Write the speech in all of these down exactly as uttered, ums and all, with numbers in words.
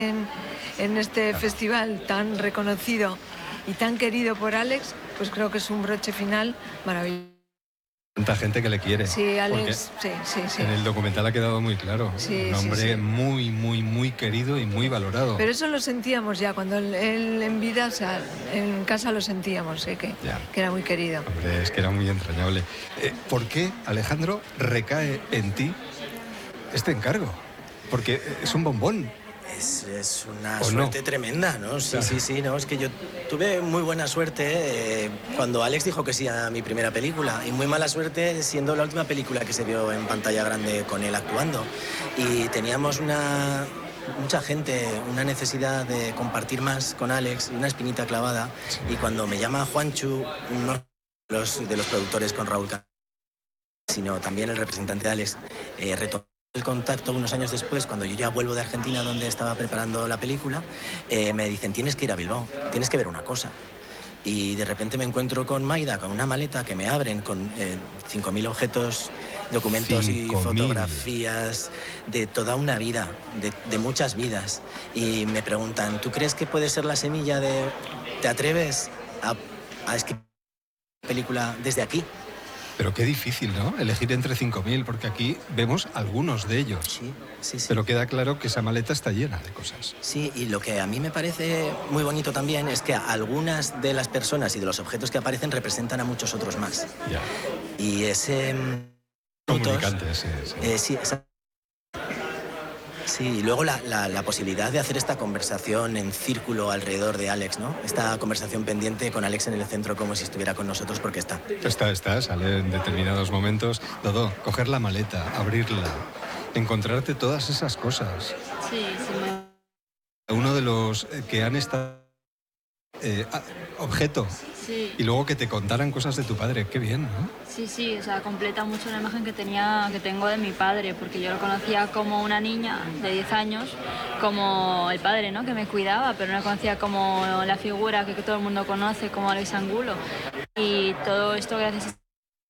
en, en este festival tan reconocido y tan querido por Alex, pues creo que es un broche final maravilloso. Tanta gente que le quiere. Sí, Alex, sí, sí, sí. En el documental ha quedado muy claro. Sí, un hombre sí, sí. muy, muy, muy querido y muy valorado. Pero eso lo sentíamos ya, cuando él, él en vida, o sea, en casa lo sentíamos, ¿eh? que, que era muy querido. Hombre, es que era muy entrañable. Eh, ¿Por qué, Alejandro, recae en ti este encargo? Porque es un bombón. Es, es una ¿O suerte no? tremenda, ¿no? Sí, Claro. sí, sí, no, es que yo tuve muy buena suerte eh, cuando Alex dijo que sí a mi primera película y muy mala suerte siendo la última película que se vio en pantalla grande con él actuando. Y teníamos una, mucha gente, una necesidad de compartir más con Alex, una espinita clavada. Sí. Y cuando me llama Juanchu, uno de los, de los productores con Raúl Can, sino también el representante de Alex, eh, retomó el contacto unos años después, cuando yo ya vuelvo de Argentina, donde estaba preparando la película, eh, me dicen, tienes que ir a Bilbao, tienes que ver una cosa. Y de repente me encuentro con Maida, con una maleta que me abren con eh, cinco mil objetos, documentos y fotografías de toda una vida, de, de muchas vidas. Y me preguntan, ¿tú crees que puede ser la semilla de... ¿Te atreves a, a escribir una película desde aquí? Pero qué difícil, ¿no? Elegir entre cinco mil, porque aquí vemos algunos de ellos. Sí, sí, sí. Pero queda claro que esa maleta está llena de cosas. Sí, y lo que a mí me parece muy bonito también es que algunas de las personas y de los objetos que aparecen representan a muchos otros más. Ya. Y ese... Comunicante, sí, sí. Eh, sí, esa... Sí, y luego la, la, la posibilidad de hacer esta conversación en círculo alrededor de Alex, ¿no? Esta conversación pendiente con Alex en el centro como si estuviera con nosotros, porque está. Está, está, sale en determinados momentos. Dodó, coger la maleta, abrirla, encontrarte todas esas cosas. Sí, sí. Me... Uno de los que han estado... Eh, objeto. Sí. Y luego que te contaran cosas de tu padre. Qué bien, ¿no? Sí, sí, o sea, completa mucho la imagen que tenía, que tengo de mi padre, porque yo lo conocía como una niña de diez años, como el padre, ¿no?, que me cuidaba, pero no lo conocía como la figura que, que todo el mundo conoce, como Alex Angulo. Y todo esto gracias a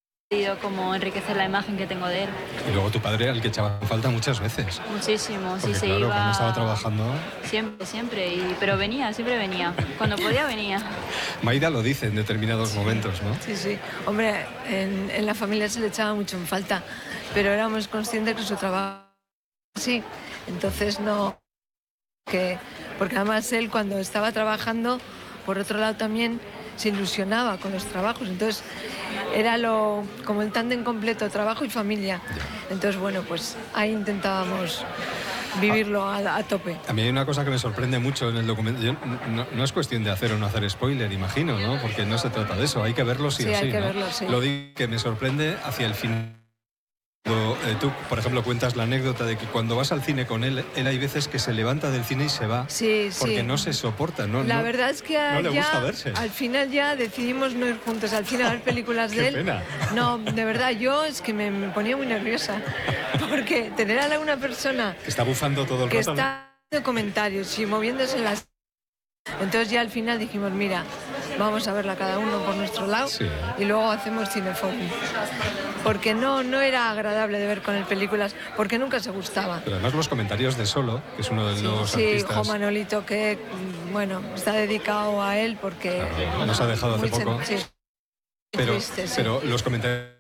como enriquecer la imagen que tengo de él. Y luego tu padre, al que echaban falta muchas veces. Muchísimo, sí, porque, se claro, iba... cuando estaba trabajando... Siempre, siempre, y... pero venía, siempre venía. Cuando podía, venía. Maida lo dice en determinados momentos, ¿no? Sí, sí. Hombre, en, en la familia se le echaba mucho en falta, pero éramos conscientes que su trabajo... Sí, entonces no... que porque además él, cuando estaba trabajando, por otro lado también se ilusionaba con los trabajos, entonces era lo como el tándem completo, trabajo y familia. Entonces, bueno, pues ahí intentábamos vivirlo a, a tope. A mí hay una cosa que me sorprende mucho en el documento. Yo, no, no es cuestión de hacer o no hacer spoiler, imagino, ¿no? Porque no se trata de eso, hay que verlo sí, sí o hay sí, que ¿no? verlo, sí. Lo digo que me sorprende hacia el final. Cuando, eh, tú, por ejemplo, cuentas la anécdota de que cuando vas al cine con él, él hay veces que se levanta del cine y se va. Sí, porque sí. no se soporta, ¿no? La no, verdad es que no le ya, gusta verse. al final ya decidimos no ir juntos, al final a ver películas de Qué él. pena. No, de verdad, yo es que me, me ponía muy nerviosa, porque tener a una persona Que está bufando todo el que rato. está haciendo comentarios y moviéndose en las... Entonces ya al final dijimos, mira, vamos a verla cada uno por nuestro lado, sí, y luego hacemos cineforum. Porque no, no era agradable de ver con él películas, porque nunca se gustaba. Pero además los comentarios de Solo, que es uno de los Sí, artistas... Jo Manolito, que bueno, está dedicado a él porque... Claro, nos ha dejado hace muy sen- poco. sí, Pero, triste, sí. pero los comentarios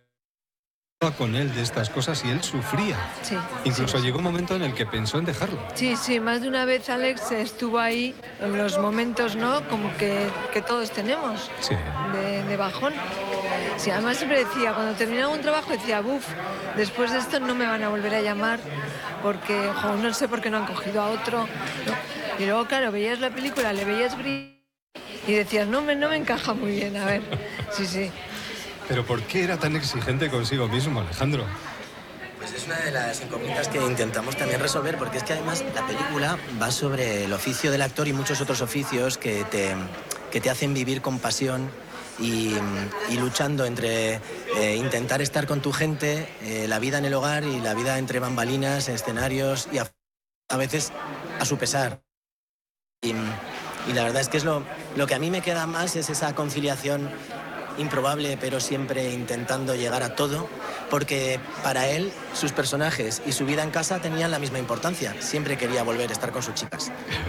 con él de estas cosas y él sufría. Sí, Incluso sí. llegó un momento en el que pensó en dejarlo. Sí, sí, más de una vez Alex estuvo ahí en los momentos, ¿no?, como que, que todos tenemos, Sí. de, de bajón. Sí, además siempre decía, cuando terminaba un trabajo decía, buf, después de esto no me van a volver a llamar porque, jo, no sé por qué no han cogido a otro, ¿no? Y luego, claro, veías la película, le veías brillar y decías, no me, no me encaja muy bien, a ver, sí, sí. Pero ¿por qué era tan exigente consigo mismo, Alejandro? Pues es una de las incógnitas que intentamos también resolver, porque es que además la película va sobre el oficio del actor y muchos otros oficios que te, que te hacen vivir con pasión y, y luchando entre eh, intentar estar con tu gente, eh, la vida en el hogar y la vida entre bambalinas, escenarios y a, a veces a su pesar. Y, y la verdad es que es lo, lo que a mí me queda más es esa conciliación improbable, pero siempre intentando llegar a todo, porque para él sus personajes y su vida en casa tenían la misma importancia. Siempre quería volver a estar con sus chicas.